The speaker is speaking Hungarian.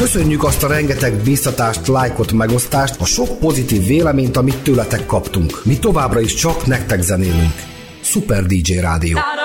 Köszönjük azt a rengeteg bíztatást, lájkot, megosztást, a sok pozitív véleményt, amit tőletek kaptunk. Mi továbbra is csak nektek zenélünk. Szuper DJ Rádió.